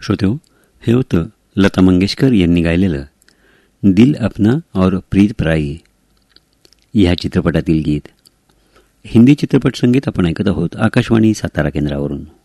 श्रोतेहो, हे होतं लता मंगेशकर यांनी गायलेलं दिल अपना और प्रीत पराई ह्या चित्रपटातील गीत. हिंदी चित्रपट संगीत आपण ऐकत आहोत आकाशवाणी सातारा केंद्रावरून.